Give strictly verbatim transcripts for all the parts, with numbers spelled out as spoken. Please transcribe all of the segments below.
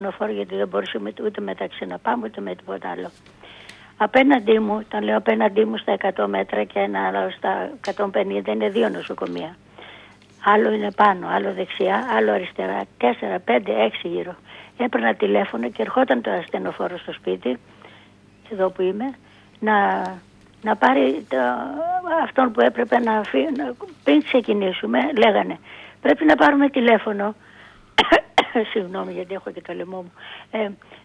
ασθενοφόρο, γιατί δεν μπορούσαμε ούτε με ταξί να πάμε ούτε με τίποτα άλλο. Απέναντί μου, όταν λέω απέναντί μου στα εκατό μέτρα και ένα άλλο στα εκατόν πενήντα, είναι δύο νοσοκομεία. Άλλο είναι πάνω, άλλο δεξιά, άλλο αριστερά, τέσσερα, πέντε, έξι γύρω. Έπαιρνα τηλέφωνο και ερχόταν το ασθενοφόρο στο σπίτι, εδώ που είμαι, να, να πάρει το, αυτόν που έπρεπε να φύγει. Πριν ξεκινήσουμε, λέγανε, πρέπει να πάρουμε τηλέφωνο. Συγγνώμη γιατί έχω και το λαιμό μου. Ε,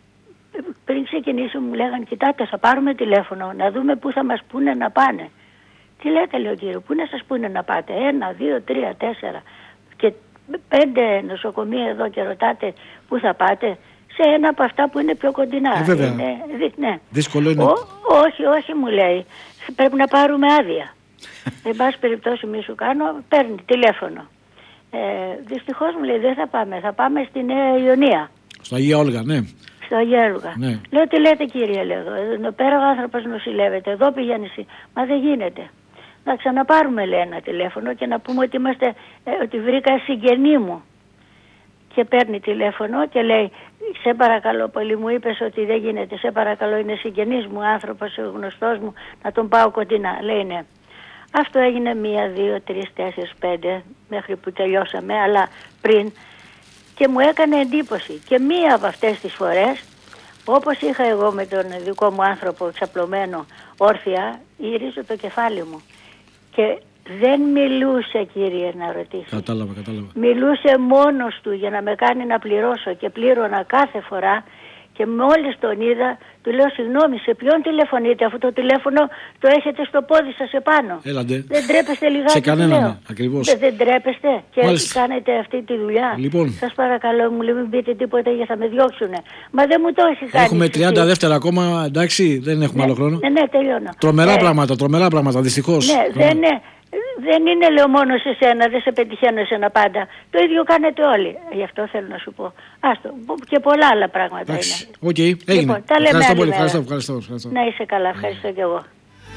πριν ξεκινήσουμε μου λέγανε, κοιτάτε, θα πάρουμε τηλέφωνο να δούμε πού θα μας πούνε να πάνε. Τι λέτε, λέει ο κύριο, πού να σας πούνε να πάτε? Ένα, δύο, τρία, τέσσερα και πέντε νοσοκομεία εδώ και ρωτάτε πού θα πάτε? Σε ένα από αυτά που είναι πιο κοντινά. Ε, βέβαια. Είναι, ναι. Δύσκολο είναι. Ο, όχι, όχι μου λέει. Πρέπει να πάρουμε άδεια. Εν πάση περιπτώσει μη σου κάνω, παίρνει τηλέφωνο. Ε, δυστυχώς μου λέει δεν θα πάμε, θα πάμε στη Νέα Ιωνία. Στο Αγία Όλγα, ναι. Στο Αγία Όλγα. Ναι. Λέω τι λέτε κύριε, λέω εδώ. Εδώ πέρα ο άνθρωπος νοσηλεύεται, εδώ πηγαίνει εσύ. Μα δεν γίνεται. Να ξαναπάρουμε λέει ένα τηλέφωνο και να πούμε ότι, είμαστε, ε, ότι βρήκα συγγενή μου. Και παίρνει τηλέφωνο και λέει, σε παρακαλώ πολύ, μου είπες ότι δεν γίνεται, σε παρακαλώ, είναι συγγενής μου, άνθρωπος γνωστός μου, να τον πάω κοντινά. Λέει ναι. Αυτό έγινε μία, δύο, τρεις, τέσσερις, πέντε μέχρι που τελειώσαμε, αλλά πριν, και μου έκανε εντύπωση. Και μία από αυτές τις φορές, όπως είχα εγώ με τον δικό μου άνθρωπο ξαπλωμένο όρθια, γυρίζω το κεφάλι μου. Και δεν μιλούσε, κύριε, να ρωτήσει. Κατάλαβα, κατάλαβα. Μιλούσε μόνος του για να με κάνει να πληρώσω και πλήρωνα κάθε φορά. Και μόλις τον είδα, του λέω συγγνώμη, σε ποιον τηλεφωνείτε, αφού το τηλέφωνο το έχετε στο πόδι σας επάνω? Έλαντε. Δεν τρέπεστε λιγάκι? Σε κανέναν, ναι, ακριβώς. Δεν, δεν τρέπεστε και Μάλιστα. κάνετε αυτή τη δουλειά? Λοιπόν. Σας παρακαλώ, μου λέει μην πείτε τίποτα γιατί θα με διώξουνε. Μα δεν μου το έχει κάνει. Έχουμε τριάντα δεύτερα ακόμα, εντάξει, δεν έχουμε ναι, άλλο χρόνο. Ναι, ναι, τελειώνω. Τρομερά ε, πράγματα, τρομερά πράγματα, δυστυχώς. Ναι, δεν είναι. Δεν είναι λέω μόνο σε σένα, δεν σε πετυχαίνω εσένα πάντα. Το ίδιο κάνετε όλοι. Γι' αυτό θέλω να σου πω. Άστο, και πολλά άλλα πράγματα. Εντάξει, είναι. Οκ, okay, έγινε. Λοιπόν, τα λέμε ευχαριστώ άλλη πολύ, μέρα. ευχαριστώ, ευχαριστώ, ευχαριστώ. Να είσαι καλά, ευχαριστώ κι εγώ.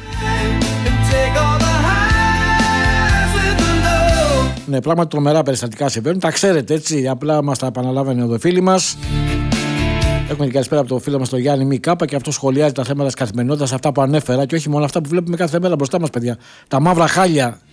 Ναι, πράγματι τρομερά περιστατικά συμβαίνουν. Τα ξέρετε έτσι, απλά μας τα επαναλάβαινε εδώ οι φίλοι μας. Έχουμε την καλησπέρα από το φίλο μας τον Γιάννη Μικάπα και αυτό σχολιάζει τα θέματα της καθημερινότητας, αυτά που ανέφερα και όχι μόνο αυτά που βλέπουμε κάθε μέρα μπροστά μας, παιδιά. Τα μαύρα χάλια